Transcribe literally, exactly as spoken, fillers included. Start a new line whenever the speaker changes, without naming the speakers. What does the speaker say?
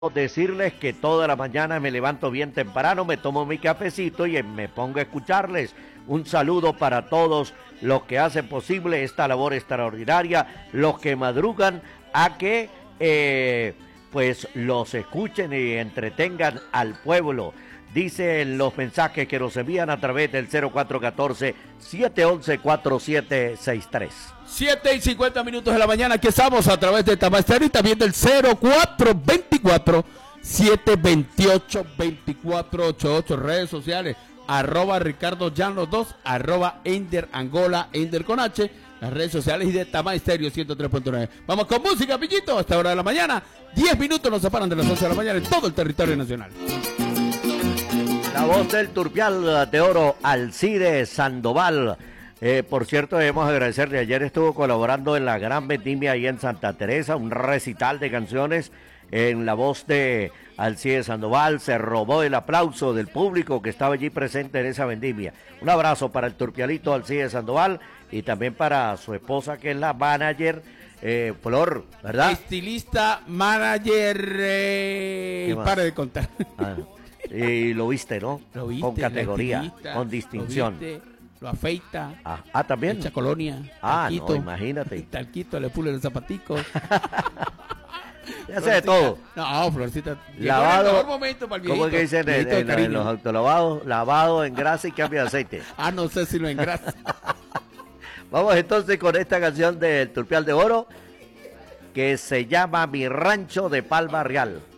decirles que toda la mañana me levanto bien temprano, me tomo mi cafecito y me pongo a escucharles. Un saludo para todos los que hacen posible esta labor extraordinaria, los que madrugan a que eh, pues los escuchen y entretengan al pueblo. Dicen los mensajes que nos envían a través del cero cuatro uno cuatro, siete uno uno, cuatro siete seis tres.
siete y cincuenta minutos de la mañana, aquí estamos a través de Tamaestero y también del cero cuatro veinticuatro, siete veintiocho, veinticuatro ochenta y ocho, redes sociales, arroba Ricardo Llanos dos, arroba Ender Angola, Ender con H, las redes sociales y de Tamaestero ciento tres punto nueve. Vamos con música, Pillito, hasta hora de la mañana, diez minutos nos separan de las once de la mañana en todo el territorio nacional.
La voz del Turpial de Oro, Alcide Sandoval. Eh, por cierto, debemos agradecerle, ayer estuvo colaborando en la Gran Vendimia ahí en Santa Teresa, un recital de canciones en la voz de Alcide Sandoval, se robó el aplauso del público que estaba allí presente en esa vendimia. Un abrazo para el Turpialito Alcide Sandoval y también para su esposa que es la manager, eh, Flor, ¿verdad?
Estilista, manager, eh, y pare de contar.
Ah, y lo viste, ¿no?
Lo viste,
con categoría, con distinción.
Lo, viste, lo afeita.
Ah, ah, también.
Echa colonia.
Ah,
talquito,
no, imagínate.
Talquito, le pule los zapaticos.
Ya sé de todo.
No, Florcita.
Lavado.
El mejor momento para el viejito.
¿Cómo es que dicen en, en, en los autolavados? Lavado en grasa y cambio de aceite.
Ah, no sé si lo engrasa.
Vamos entonces con esta canción del Turpial de Oro que se llama Mi Rancho de Palma Real.